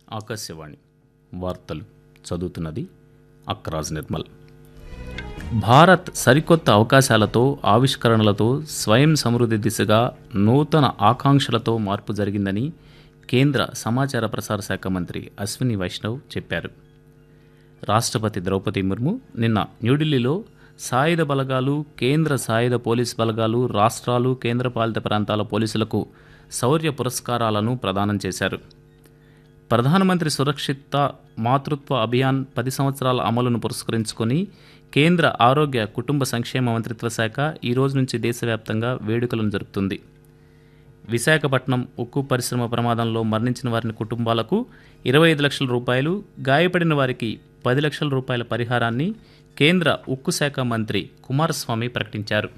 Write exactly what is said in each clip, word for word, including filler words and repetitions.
ఆకాశవాణి వార్తలు చదువుతున్నది అక్రాజ్ నిర్మల్. భారత్ సరికొత్త అవకాశాలతో, ఆవిష్కరణలతో స్వయం సమృద్ధి దిశగా నూతన ఆకాంక్షలతో మార్పు జరిగిందని కేంద్ర సమాచార ప్రసార శాఖ మంత్రి అశ్విని వైష్ణవ్ చెప్పారు. రాష్ట్రపతి ద్రౌపది ముర్ము నిన్న న్యూఢిల్లీలో సాయుధ బలగాలు, కేంద్ర సాయుధ పోలీసు బలగాలు, రాష్ట్రాలు, కేంద్రపాలిత ప్రాంతాల పోలీసులకు శౌర్య పురస్కారాలను ప్రదానం చేశారు. ప్రధానమంత్రి సురక్షిత మాతృత్వ అభియాన్ పది సంవత్సరాల అమలును పురస్కరించుకొని కేంద్ర ఆరోగ్య కుటుంబ సంక్షేమ మంత్రిత్వ శాఖ ఈ రోజు నుంచి దేశవ్యాప్తంగా వేడుకలను జరుపుతుంది. విశాఖపట్నం ఉక్కు పరిశ్రమ ప్రమాదంలో మరణించిన వారి కుటుంబాలకు ఇరవై ఐదు లక్షల రూపాయలు, గాయపడిన వారికి పది లక్షల రూపాయల పరిహారాన్ని కేంద్ర ఉక్కు శాఖ మంత్రి కుమారస్వామి ప్రకటించారు.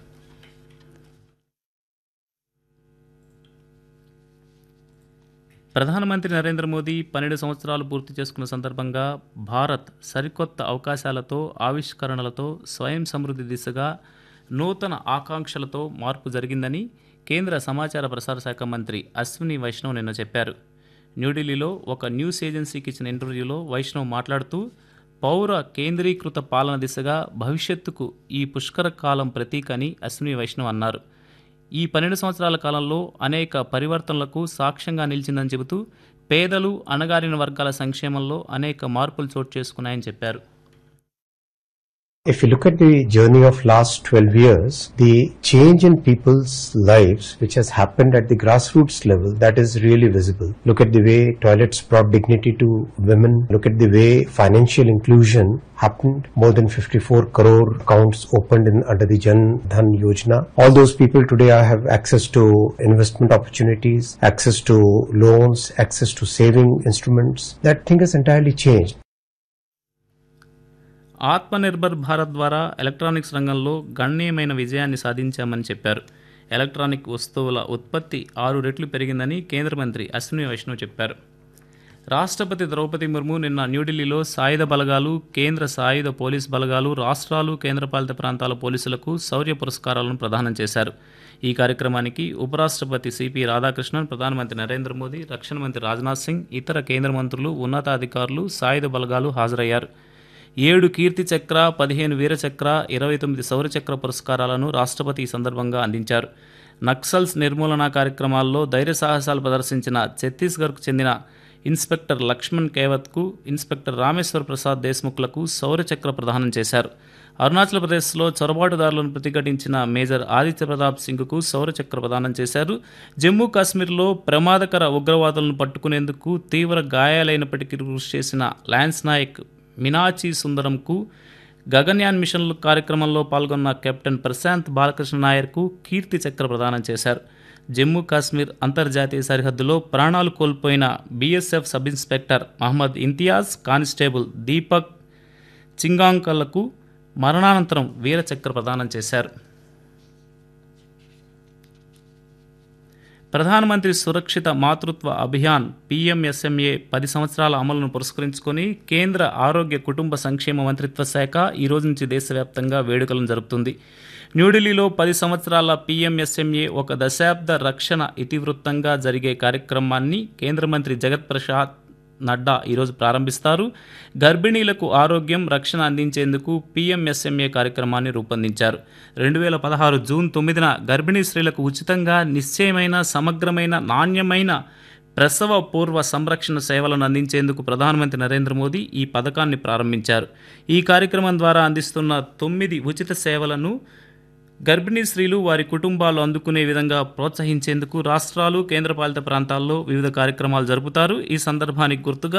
ప్రధానమంత్రి నరేంద్ర మోదీ పన్నెండు సంవత్సరాలు పూర్తి చేసుకున్న సందర్భంగా భారత్ సరికొత్త అవకాశాలతో, ఆవిష్కరణలతో స్వయం సమృద్ధి దిశగా నూతన ఆకాంక్షలతో మార్పు జరిగిందని కేంద్ర సమాచార ప్రసార శాఖ మంత్రి అశ్విని వైష్ణవ్ నిన్న చెప్పారు. న్యూఢిల్లీలో ఒక న్యూస్ ఏజెన్సీకి ఇచ్చిన ఇంటర్వ్యూలో వైష్ణవ్ మాట్లాడుతూ, పౌర కేంద్రీకృత పాలన దిశగా భవిష్యత్తుకు ఈ పుష్కర కాలం ప్రతీక అని అశ్విని వైష్ణవ్ అన్నారు. ఈ పన్నెండు సంవత్సరాల కాలంలో అనేక పరివర్తనలకు సాక్ష్యంగా నిలిచిందని చెబుతూ, పేదలు, అణగారిన వర్గాల సంక్షేమంలో అనేక మార్పులు చోటు చేసుకున్నాయని చెప్పారు. If you look at the journey of last twelve years, the change in people's lives which has happened at the grassroots level, that is really visible. Look at the way toilets brought dignity to women. Look at the way financial inclusion happened. More than fifty-four crore accounts opened in under the Jan Dhan Yojana. All those people today have access to investment opportunities, access to loans, access to saving instruments. That thing has entirely changed. Atmanirbhar Bharat ద్వారా electronics రంగంలో గణనీయమైన విజయాన్ని సాధించామని చెప్పారు. Electronic వస్తువుల ఉత్పత్తి ఆరు రెట్లు పెరిగిందని కేంద్ర మంత్రి అశ్విని వైష్ణవ్ చెప్పారు. రాష్ట్రపతి ద్రౌపది ముర్ము నిన్న న్యూఢిల్లీలో సాయుధ బలగాలు, కేంద్ర సాయుధ పోలీస్ బలగాలు, రాష్ట్రాలు, కేంద్రపాలిత ప్రాంతాల పోలీసులకు శౌర్య పురస్కారాలను ప్రదానం చేశారు. ఈ కార్యక్రమానికి ఉపరాష్ట్రపతి సిపి రాధాకృష్ణన్, ప్రధానమంత్రి నరేంద్ర మోదీ, రక్షణ మంత్రి రాజ్నాథ్ సింగ్, ఇతర కేంద్ర మంత్రులు, ఉన్నతాధికారులు, సాయుధ బలగాలు హాజరయ్యారు. ఏడు కీర్తి చక్ర, పదిహేను వీరచక్ర, ఇరవై తొమ్మిది శౌర్యచక్ర పురస్కారాలను రాష్ట్రపతి ఈ సందర్భంగా అందించారు. నక్సల్స్ నిర్మూలన కార్యక్రమాల్లో ధైర్య సాహసాలు ప్రదర్శించిన ఛత్తీస్గఢ్కు చెందిన ఇన్స్పెక్టర్ లక్ష్మణ్ కేవత్కు, ఇన్స్పెక్టర్ రామేశ్వర్ ప్రసాద్ దేశ్ముఖ్లకు శౌర్యచక్ర ప్రదానం చేశారు. అరుణాచల్ ప్రదేశ్లో చొరబాటుదారులను ప్రతిఘటించిన మేజర్ ఆదిత్య ప్రతాప్ సింగ్కు శౌర్యచక్ర ప్రదానం చేశారు. జమ్మూ కాశ్మీర్లో ప్రమాదకర ఉగ్రవాదులను పట్టుకునేందుకు తీవ్ర గాయాలైనప్పటికీ కృషి చేసిన లాన్స్ నాయక్ మీనాచి సుందరంకు, గగన్యాన్ మిషన్ కార్యక్రమంలో పాల్గొన్న కెప్టెన్ ప్రశాంత్ బాలకృష్ణ నాయర్కు కీర్తి చక్ర ప్రదానం చేశారు. జమ్మూ కాశ్మీర్ అంతర్జాతీయ సరిహద్దులో ప్రాణాలు కోల్పోయిన BSF sub inspector Mohammed Imtiaz, constable Deepak చింగాంకలకు మరణానంతరం వీరచక్ర ప్రదానం చేశారు. ప్రధానమంత్రి సురక్షిత మాతృత్వ అభియాన్ పీఎంఎస్ఎంఏ పది సంవత్సరాల అమలును పురస్కరించుకొని కేంద్ర ఆరోగ్య కుటుంబ సంక్షేమ మంత్రిత్వ శాఖ ఈ రోజు నుంచి దేశవ్యాప్తంగా వేడుకలను జరుపుతుంది. న్యూఢిల్లీలో పది సంవత్సరాల పీఎంఎస్ఎంఏ ఒక దశాబ్ద రక్షణ ఇతివృత్తంగా జరిగే కార్యక్రమాన్ని కేంద్ర మంత్రి జగత్ ప్రసాద్ నడ్డా ఈరోజు ప్రారంభిస్తారు. గర్భిణీలకు ఆరోగ్యం, రక్షణ అందించేందుకు పీఎంఎస్ఎంఏ కార్యక్రమాన్ని రూపొందించారు. రెండు వేల పదహారు జూన్ తొమ్మిదిన గర్భిణీ స్త్రీలకు ఉచితంగా నిశ్చయమైన, సమగ్రమైన, నాణ్యమైన ప్రసవ పూర్వ సంరక్షణ సేవలను అందించేందుకు ప్రధానమంత్రి నరేంద్ర మోదీ ఈ పథకాన్ని ప్రారంభించారు. ఈ కార్యక్రమం ద్వారా అందిస్తున్న తొమ్మిది ఉచిత సేవలను గర్భిణీ స్త్రీలు, వారి కుటుంబాలు అందుకునే విధంగా ప్రోత్సహించేందుకు రాష్ట్రాలు, కేంద్రపాలిత ప్రాంతాల్లో వివిధ కార్యక్రమాలు జరుపుతారు. ఈ సందర్భానికి గుర్తుగా